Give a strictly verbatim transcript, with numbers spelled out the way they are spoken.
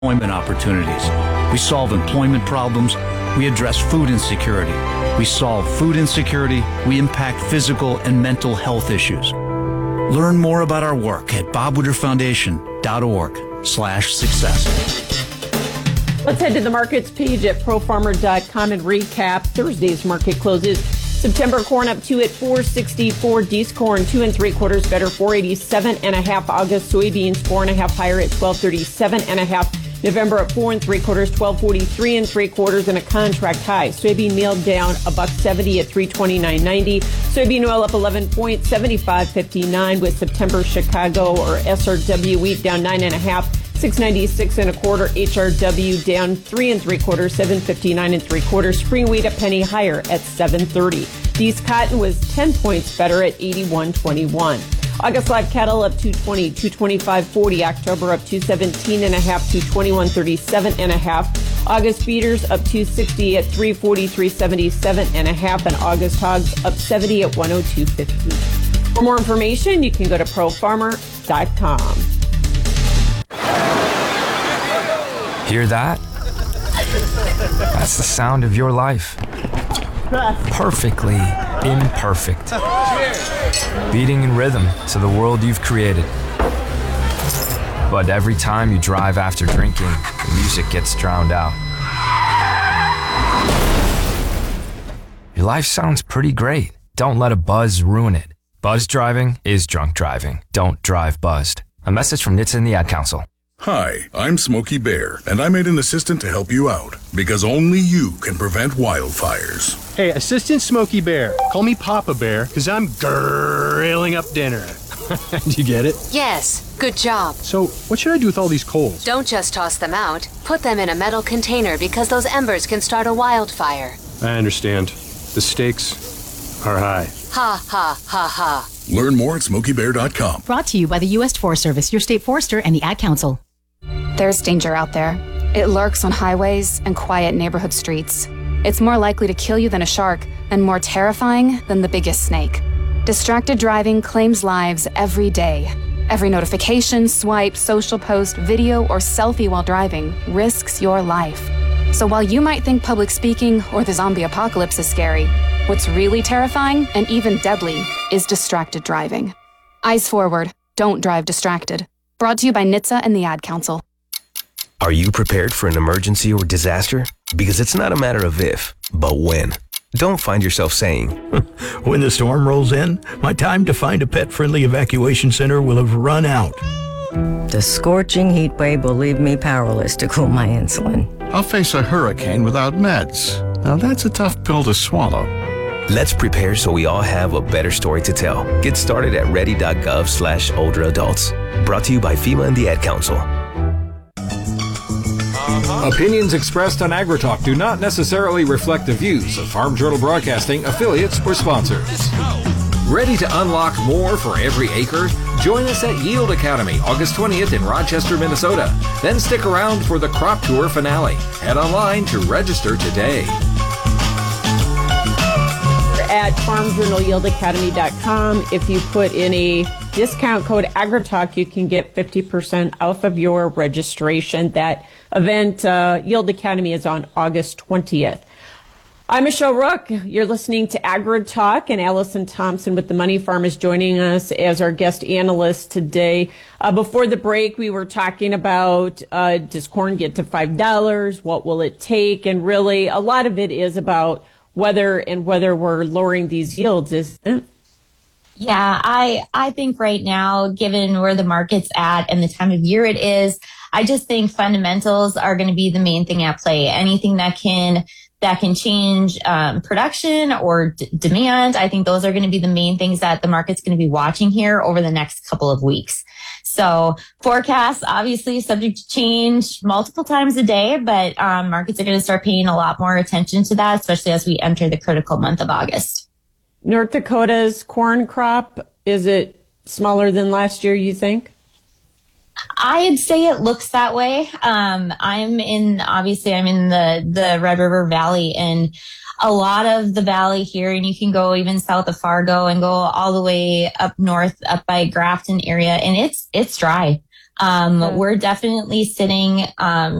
employment opportunities. We solve employment problems. We address food insecurity. We solve food insecurity. We impact physical and mental health issues. Learn more about our work at bobwooderfoundation.org slash success. Let's head to the markets page at pro farmer dot com and recap Thursday's market closes. September corn up two at four sixty-four. Dees corn two and three quarters better, four eighty-seven and a half. August soybeans four and a half higher at twelve thirty-seven and a half. November at four and three quarters, twelve forty-three and three quarters, and a contract high. Soybean meal down a buck seventy at three twenty-nine ninety. Soybean oil up eleven points, seventy-five fifty-nine, with September Chicago or S R W wheat down nine and a half, six ninety-six and a quarter. H R W down three and three quarters, seven fifty-nine and three quarters. Spring wheat a penny higher at seven thirty. Dees cotton was ten points better at eighty-one twenty-one. August live cattle up two twenty, two twenty-five forty. October up two seventeen and a half, two twenty-one thirty-seven and a half. August feeders up two sixty at three forty-three seventy-seven and a half, and August hogs up seventy at one oh two fifty. For more information, you can go to pro farmer dot com. Hear that? That's the sound of your life. Perfectly imperfect. Beating in rhythm to the world you've created. But every time you drive after drinking, the music gets drowned out. Your life sounds pretty great. Don't let a buzz ruin it. Buzz driving is drunk driving. Don't drive buzzed. A message from N H T S A and the Ad Council. Hi, I'm Smokey Bear, and I made an assistant to help you out, because only you can prevent wildfires. Hey, Assistant Smokey Bear. Call me Papa Bear, because I'm grilling up dinner. Do you get it? Yes, good job. So, what should I do with all these coals? Don't just toss them out. Put them in a metal container, because those embers can start a wildfire. I understand. The stakes are high. Ha, ha, ha, ha. Learn more at smokey bear dot com. Brought to you by the U S Forest Service, your state forester, and the Ad Council. There's danger out there. It lurks on highways and quiet neighborhood streets. It's more likely to kill you than a shark, and more terrifying than the biggest snake. Distracted driving claims lives every day. Every notification, swipe, social post, video, or selfie while driving risks your life. So while you might think public speaking or the zombie apocalypse is scary, what's really terrifying and even deadly is distracted driving. Eyes forward. Don't drive distracted. Brought to you by N H T S A and the Ad Council. Are you prepared for an emergency or disaster? Because it's not a matter of if, but when. Don't find yourself saying, when the storm rolls in, my time to find a pet-friendly evacuation center will have run out. The scorching heat wave will leave me powerless to cool my insulin. I'll face a hurricane without meds. Now that's a tough pill to swallow. Let's prepare so we all have a better story to tell. Get started at ready.gov slash older adults. Brought to you by FEMA and the Ad Council. Opinions expressed on AgriTalk do not necessarily reflect the views of Farm Journal Broadcasting, affiliates, or sponsors. Ready to unlock more for every acre? Join us at Yield Academy, August twentieth in Rochester, Minnesota. Then stick around for the Crop Tour finale. Head online to register today. At farm journal yield academy dot com. If you put in a discount code AgriTalk, you can get fifty percent off of your registration. That event, uh, Yield Academy, is on August twentieth. I'm Michelle Rook. You're listening to AgriTalk, and Allison Thompson with the Money Farm is joining us as our guest analyst today. Uh, before the break, we were talking about uh, does corn get to five dollars? What will it take? And really, a lot of it is about whether and whether we're lowering these yields, isn't it? Yeah, I I think right now, given where the market's at and the time of year it is, I just think fundamentals are going to be the main thing at play. Anything that can that can change um, production or d- demand, I think those are going to be the main things that the market's going to be watching here over the next couple of weeks. So forecasts, obviously subject to change multiple times a day, but um, markets are going to start paying a lot more attention to that, especially as we enter the critical month of August. North Dakota's corn crop, is it smaller than last year, you think? I'd say it looks that way. Um, I'm in, obviously, I'm in the, the Red River Valley, and a lot of the valley here, and you can go even south of Fargo and go all the way up north, up by Grafton area, and it's it's dry. Um, we're definitely sitting, um,